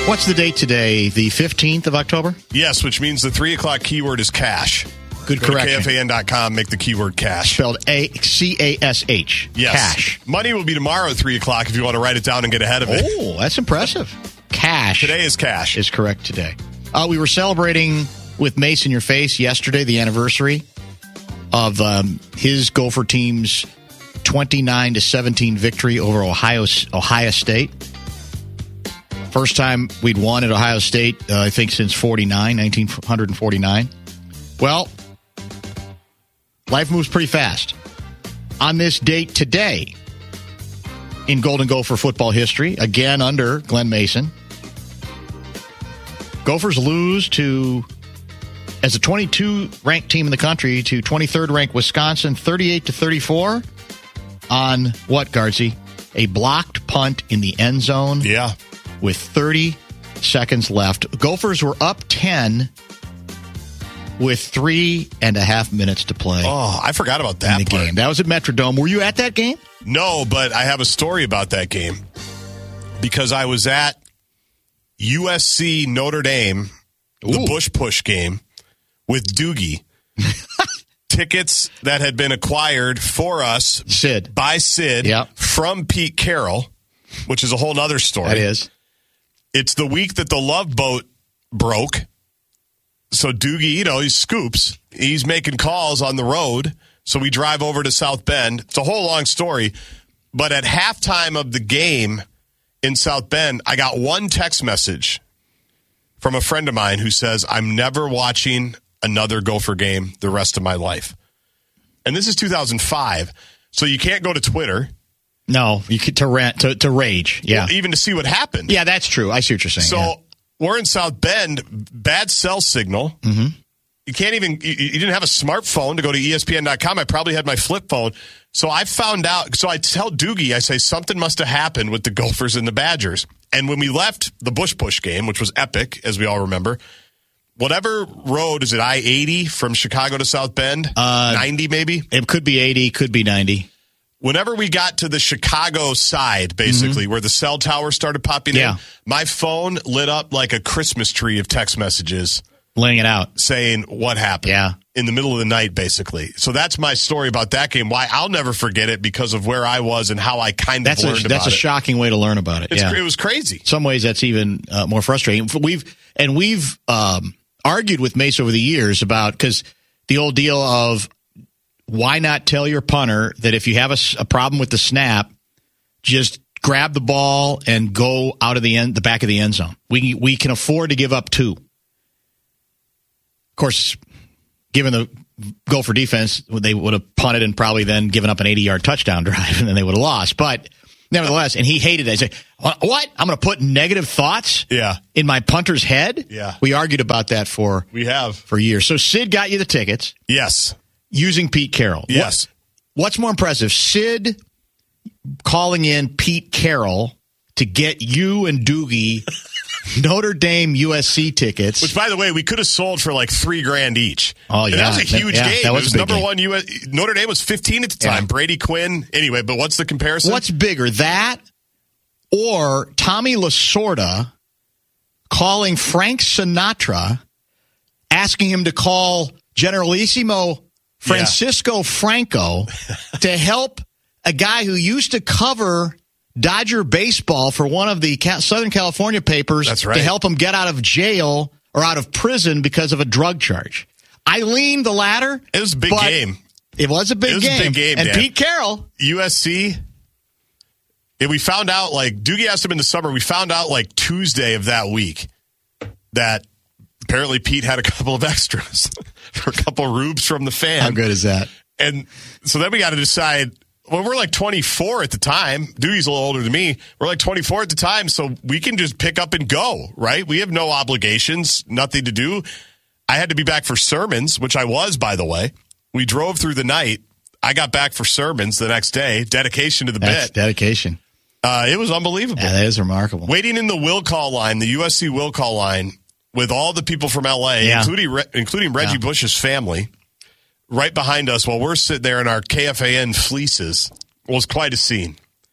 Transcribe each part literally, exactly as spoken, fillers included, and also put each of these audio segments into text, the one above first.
What's the date today? The fifteenth of October? Yes, which means the three o'clock keyword is cash. Good Go correction. to K F A N dot com, make the keyword cash. Spelled A C A S H. Yes. Cash. Money will be tomorrow at three o'clock if you want to write it down and get ahead of it. Oh, that's impressive. Cash. Today is cash. Is correct today. Uh, we were celebrating with Mace in Your Face yesterday, the anniversary of um, his Gopher team's twenty-nine to seventeen victory over Ohio Ohio State. First time we'd won at Ohio State, uh, I think, since forty-nine, nineteen forty-nine. Well, life moves pretty fast. On this date today, in Golden Gopher football history, again under Glenn Mason, Gophers lose to, as a twenty-two ranked team in the country, to twenty-third ranked Wisconsin, thirty-eight to thirty-four on what, Guardsy? A blocked punt in the end zone. Yeah. With thirty seconds left. Gophers were up ten with three and a half minutes to play. Oh, I forgot about that in the part. game. That was at Metrodome. Were you at that game? No, but I have a story about that game because I was at U S C Notre Dame, the Ooh. Bush Push game with Doogie. Tickets that had been acquired for us Sid. by Sid Yep. from Pete Carroll, which is a whole other story. That is. It's the week that the Love Boat broke. So Doogie, you know, he scoops. He's making calls on the road. So we drive over to South Bend. It's a whole long story. But at halftime of the game in South Bend, I got one text message from a friend of mine who says, I'm never watching another Gopher game the rest of my life. And this is two thousand five. So you can't go to Twitter. No, you could to rant to, to rage. Yeah. Well, even to see what happened. Yeah, that's true. I see what you're saying. So yeah. we're in South Bend, bad cell signal. Mm-hmm. You can't even, you, you didn't have a smartphone to go to E S P N dot com. I probably had my flip phone. So I found out, so I tell Doogie, I say, something must have happened with the Gophers and the Badgers. And when we left the Bush Push game, which was epic, as we all remember, whatever road, is it I eighty from Chicago to South Bend? Uh, ninety maybe? It could be eighty, could be ninety. Whenever we got to the Chicago side, basically, mm-hmm. where the cell tower started popping yeah. in, my phone lit up like a Christmas tree of text messages. Laying it out. Saying what happened. Yeah. In the middle of the night, basically. So that's my story about that game. Why I'll never forget it because of where I was and how I kind of that's learned a, about That's a it. shocking way to learn about it. It's, yeah. It was crazy. In some ways, that's even uh, more frustrating. We've And we've um, argued with Mace over the years about, because the old deal of, why not tell your punter that if you have a, a problem with the snap, just grab the ball and go out of the end, the back of the end zone. We we can afford to give up two. Of course, given the Gopher defense, they would have punted and probably then given up an eighty-yard touchdown drive, and then they would have lost. But nevertheless, and he hated it. I say, what? I'm going to put negative thoughts yeah. in my punter's head? Yeah. We argued about that for we have for years. So Sid got you the tickets. Yes. Using Pete Carroll. Yes. What, what's more impressive, Sid calling in Pete Carroll to get you and Doogie Notre Dame U S C tickets? Which, by the way, we could have sold for like three grand each. Oh, and yeah. that was a huge that, yeah, game. That was, it was a big number game. one U S Notre Dame was fifteen at the time. Yeah. Brady Quinn. Anyway, but what's the comparison? What's bigger, that or Tommy Lasorda calling Frank Sinatra, asking him to call Generalissimo Francisco yeah. Franco to help a guy who used to cover Dodger baseball for one of the Southern California papers. That's right. To help him get out of jail or out of prison because of a drug charge. I lean the latter. It was a big game. It was a big it was game. A big game, and Dan. Pete Carroll. U S C. And we found out, like, Doogie asked him in the summer, we found out, like, Tuesday of that week that apparently Pete had a couple of extras for a couple of rubes from the fan. How good is that? And so then we got to decide, well, we're like twenty-four at the time. Doogie's a little older than me. We're like twenty-four at the time, so we can just pick up and go, right? We have no obligations, nothing to do. I had to be back for sermons, which I was, by the way. We drove through the night. I got back for sermons the next day. Dedication to the That's bit. Dedication. Uh, it was unbelievable. Yeah, that is remarkable. Waiting in the will call line, the U S C will call line, with all the people from L A, yeah. including including Reggie yeah. Bush's family, right behind us while we're sitting there in our K F A N fleeces, was quite a scene.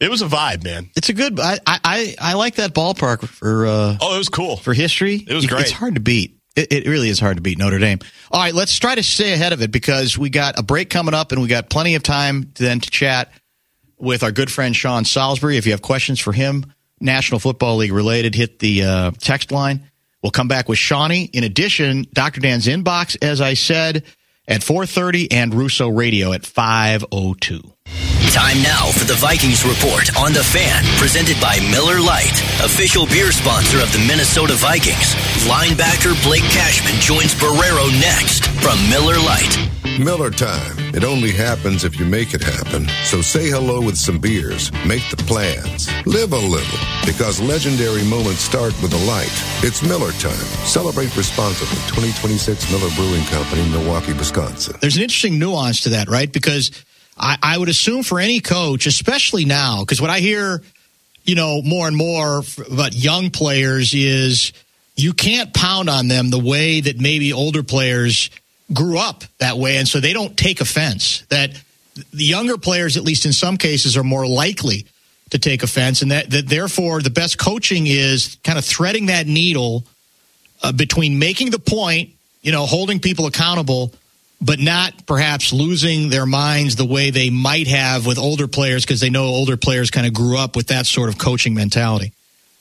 It was a vibe, man. It's a good. I I, I like that ballpark for. Uh, oh, it was cool for history. It was great. It's hard to beat. It, it really is hard to beat Notre Dame. All right, let's try to stay ahead of it because we got a break coming up and we got plenty of time then to chat with our good friend Sean Salisbury. If you have questions for him, National Football League related, hit the uh, text line. We'll come back with Shawnee. In addition, Doctor Dan's inbox, as I said, at four thirty and Russo Radio at five oh two. Time now for the Vikings Report on The Fan, presented by Miller Lite, official beer sponsor of the Minnesota Vikings. Linebacker Blake Cashman joins Barrero next from Miller Lite. Miller time. It only happens if you make it happen. So say hello with some beers. Make the plans. Live a little. Because legendary moments start with a light. It's Miller time. Celebrate responsibly. twenty twenty-six Miller Brewing Company, Milwaukee, Wisconsin. There's an interesting nuance to that, right? Because I, I would assume for any coach, especially now, because what I hear, you know, more and more about young players is you can't pound on them the way that maybe older players grew up that way, and so they don't take offense. That the younger players, at least in some cases, are more likely to take offense, and that, that therefore the best coaching is kind of threading that needle uh, between making the point, you know, holding people accountable, but not perhaps losing their minds the way they might have with older players because they know older players kind of grew up with that sort of coaching mentality.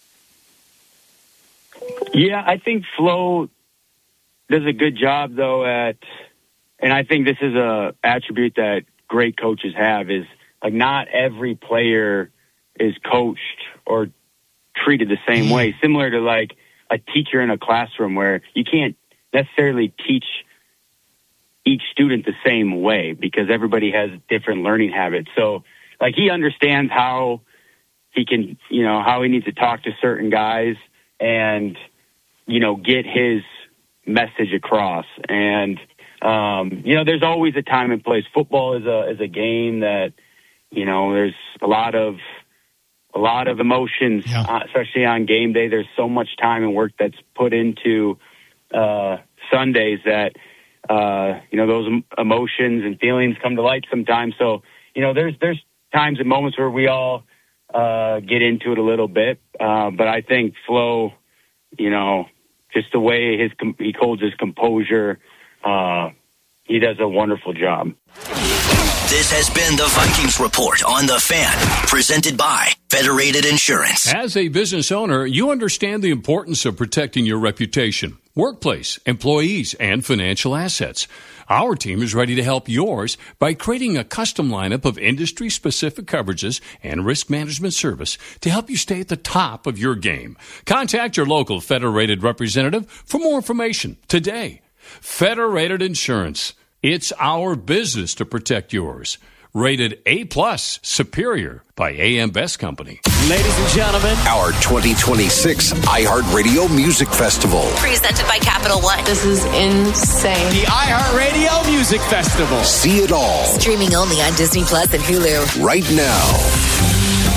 Yeah, I think Flo does a good job, though, at, and I think this is a attribute that great coaches have, is like not every player is coached or treated the same way. Similar to like a teacher in a classroom where you can't necessarily teach each student the same way because everybody has different learning habits. So like he understands how he can, you know, how he needs to talk to certain guys and, you know, get his message across. And, um, you know, there's always a time and place. Football is a, is a game that, you know, there's a lot of, a lot of emotions, yeah. uh, especially on game day. There's so much time and work that's put into, uh, Sundays that, uh, you know, those emotions and feelings come to light sometimes. So, you know, there's, there's times and moments where we all, uh, get into it a little bit. Uh, but I think Flo, you know, just the way his he holds his composure, uh, he does a wonderful job. This has been the Vikings Report on The Fan, presented by Federated Insurance. As a business owner, you understand the importance of protecting your reputation, workplace, employees, and financial assets. Our team is ready to help yours by creating a custom lineup of industry-specific coverages and risk management service to help you stay at the top of your game. Contact your local Federated representative for more information today. Federated Insurance. It's our business to protect yours. Rated A plus, superior by A M Best Company. Ladies and gentlemen, our twenty twenty-six iHeartRadio Music Festival. Presented by Capital One. This is insane. The iHeartRadio Music Festival. See it all. Streaming only on Disney Plus and Hulu. Right now.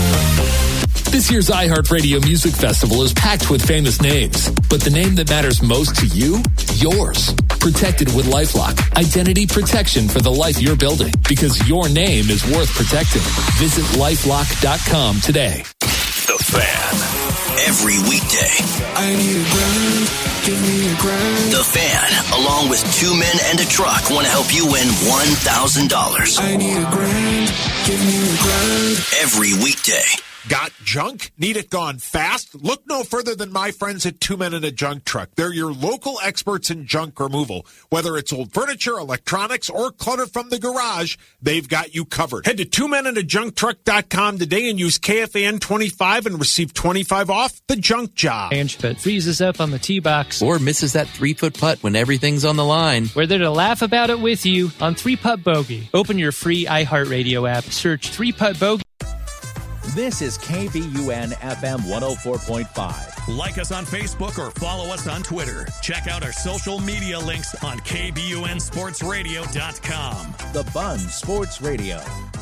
This year's iHeartRadio Music Festival is packed with famous names, but the name that matters most to you, yours. Protected with LifeLock. Identity protection for the life you're building, because your name is worth protecting. Visit lifelock dot com today. The Fan. Every weekday. I need a grind. Give me a grind. The Fan, along with two men and a truck, want to help you win one thousand dollars. I need a grind. Give me a grind. Every weekday. Got junk? Need it gone fast? Look no further than my friends at Two Men and a Junk Truck. They're your local experts in junk removal. Whether it's old furniture, electronics, or clutter from the garage, they've got you covered. Head to two men and a junk truck dot com today and use K F A N twenty-five and receive twenty-five off the junk job. Range that freezes up on the tee box. Or misses that three-foot putt when everything's on the line. We're there to laugh about it with you on Three Putt Bogey. Open your free iHeartRadio app. Search Three Putt Bogey. This is K B U N F M one oh four point five. Like us on Facebook or follow us on Twitter. Check out our social media links on K B U N sports radio dot com. The Bun Sports Radio.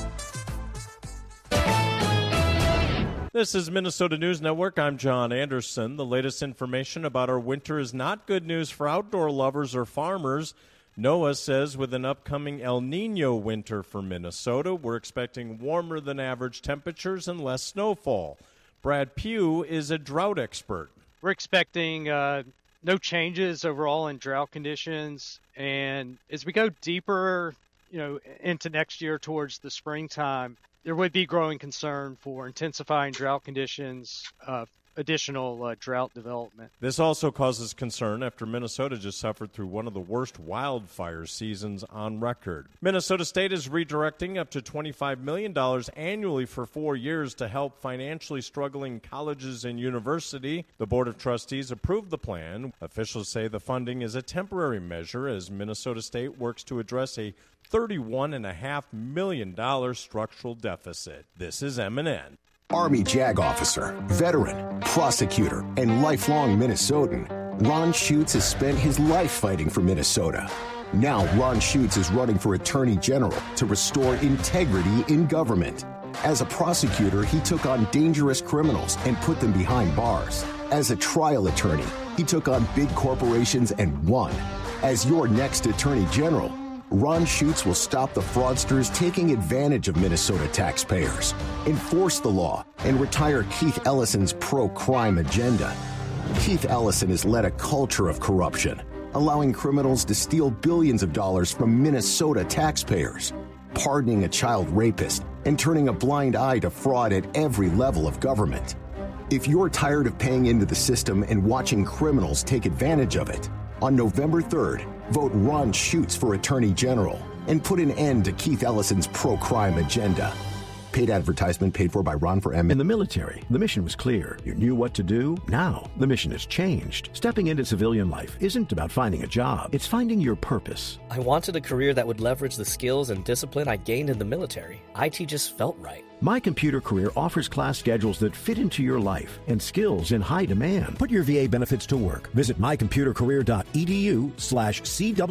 This is Minnesota News Network. I'm John Anderson. The latest information about our winter is not good news for outdoor lovers or farmers. NOAA says with an upcoming El Nino winter for Minnesota, we're expecting warmer than average temperatures and less snowfall. Brad Pugh is a drought expert. We're expecting uh, no changes overall in drought conditions. And as we go deeper, you know, into next year towards the springtime, there would be growing concern for intensifying drought conditions, uh, additional uh, drought development. This also causes concern after Minnesota just suffered through one of the worst wildfire seasons on record. Minnesota State is redirecting up to twenty-five million dollars annually for four years to help financially struggling colleges and universities. The Board of Trustees approved the plan. Officials say the funding is a temporary measure as Minnesota State works to address a thirty-one point five million dollars structural deficit. This is M and N. Army JAG officer, veteran, prosecutor, and lifelong Minnesotan, Ron Schutz has spent his life fighting for Minnesota. Now Ron Schutz is running for Attorney General to restore integrity in government. As a prosecutor, he took on dangerous criminals and put them behind bars. As a trial attorney, he took on big corporations and won. As your next Attorney General, Ron Schutz will stop the fraudsters taking advantage of Minnesota taxpayers, enforce the law, and retire Keith Ellison's pro-crime agenda. Keith Ellison has led a culture of corruption, allowing criminals to steal billions of dollars from Minnesota taxpayers, pardoning a child rapist, and turning a blind eye to fraud at every level of government. If you're tired of paying into the system and watching criminals take advantage of it, on November third, vote Ron Schutz for Attorney General and put an end to Keith Ellison's pro-crime agenda. Paid advertisement paid for by Ron for M. In the military, the mission was clear. You knew what to do. Now, the mission has changed. Stepping into civilian life isn't about finding a job. It's finding your purpose. I wanted a career that would leverage the skills and discipline I gained in the military. I T just felt right. My Computer Career offers class schedules that fit into your life and skills in high demand. Put your V A benefits to work. Visit mycomputercareer.edu slash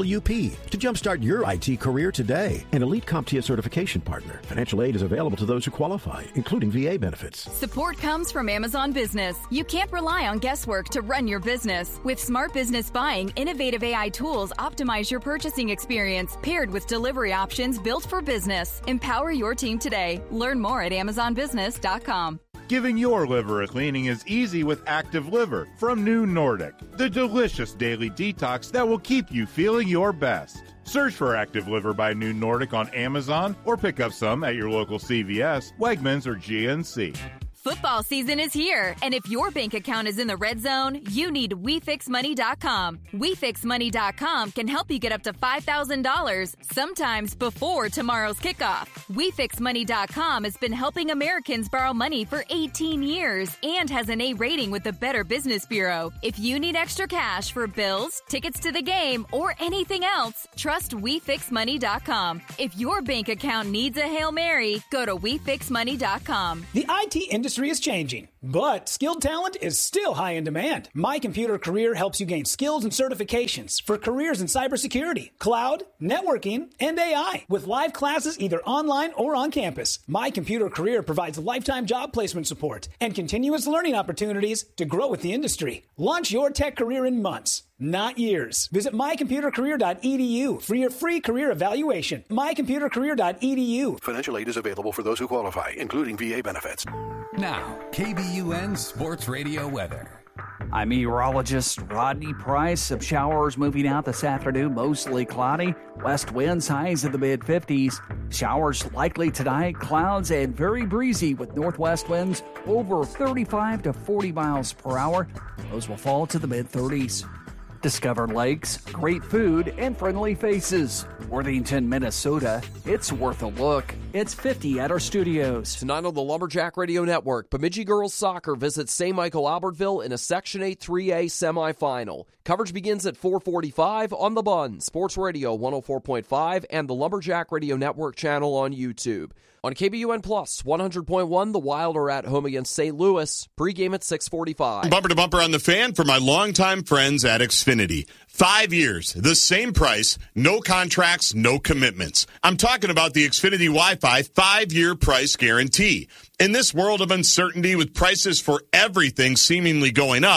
CWP to jumpstart your I T career today. An Elite CompTIA certification partner. Financial aid is available to those who qualify, including V A benefits. Support comes from Amazon Business. You can't rely on guesswork to run your business. With Smart Business Buying, innovative A I tools optimize your purchasing experience, paired with delivery options built for business. Empower your team today. Learn more at amazon business dot com. Giving your liver a cleaning is easy with Active Liver from New Nordic, the delicious daily detox that will keep you feeling your best. Search for Active Liver by New Nordic on Amazon or pick up some at your local C V S, Wegmans, or G N C. Football season is here, and if your bank account is in the red zone, you need we fix money dot com. we fix money dot com can help you get up to five thousand dollars, sometimes before tomorrow's kickoff. we fix money dot com has been helping Americans borrow money for eighteen years and has an A rating with the Better Business Bureau. If you need extra cash for bills, tickets to the game, or anything else, trust we fix money dot com. If your bank account needs a Hail Mary, go to we fix money dot com. The I T industry is changing, but skilled talent is still high in demand. My Computer Career helps you gain skills and certifications for careers in cybersecurity, cloud, networking, and A I, with live classes either online or on campus. My Computer Career provides lifetime job placement support and continuous learning opportunities to grow with the industry. Launch your tech career in months, not years. Visit my computer career dot e d u for your free career evaluation. my computer career dot e d u. Financial aid is available for those who qualify, including V A benefits. Now, K B U N Sports Radio weather. I'm meteorologist Rodney Price. Some showers moving out this afternoon, mostly cloudy. West winds highs in the mid fifties. Showers likely tonight, clouds and very breezy with northwest winds over thirty-five to forty miles per hour. Those will fall to the mid thirties. Discover lakes, great food, and friendly faces. Worthington, Minnesota. It's worth a look. It's fifty at our studios. Tonight on the Lumberjack Radio Network, Bemidji Girls Soccer visits Saint Michael Albertville in a Section eight three A semifinal. Coverage begins at four forty-five on The Bun, Sports Radio one oh four point five, and the Lumberjack Radio Network channel on YouTube. On K B U N Plus, one hundred point one, the Wild are at home against Saint Louis. Pregame at six forty-five. Bumper to bumper on the Fan for my longtime friends at Xfinity. Five years, the same price, no contracts, no commitments. I'm talking about the Xfinity Wi-Fi five-year price guarantee. In this world of uncertainty with prices for everything seemingly going up,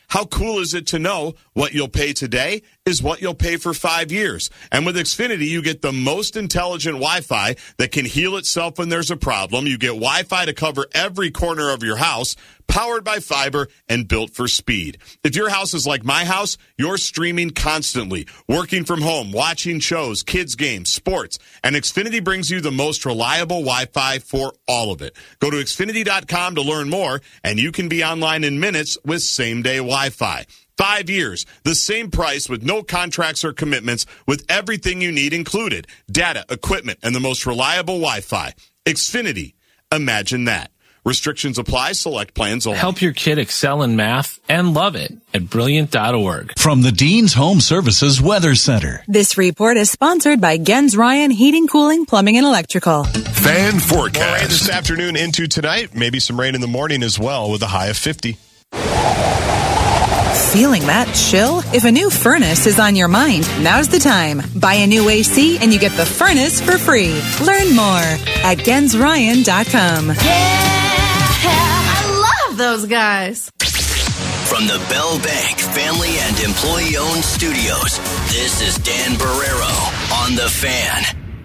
How cool is it to know what you'll pay today is what you'll pay for five years? And with Xfinity, you get the most intelligent Wi-Fi that can heal itself when there's a problem. You get Wi-Fi to cover every corner of your house, powered by fiber and built for speed. If your house is like my house, you're streaming constantly, working from home, watching shows, kids games, sports, and Xfinity brings you the most reliable Wi-Fi for all of it. Go to Xfinity dot com to learn more, and you can be online in minutes with same-day Wi-Fi. Five years, the same price with no contracts or commitments, with everything you need included. Data, equipment, and the most reliable Wi-Fi. Xfinity. Imagine that. Restrictions apply. Select plans only. Help your kid excel in math and love it at brilliant dot org. From the Dean's Home Services Weather Center. This report is sponsored by Gens Ryan Heating, Cooling, Plumbing, and Electrical. Fan forecast. More rain this afternoon into tonight. Maybe some rain in the morning as well with a high of fifty. Feeling that chill? If a new furnace is on your mind, now's the time. Buy a new A C and you get the furnace for free. Learn more at gens ryan dot com. I love those guys. From the Bell Bank family and employee-owned studios, this is Dan Barrero on The Fan.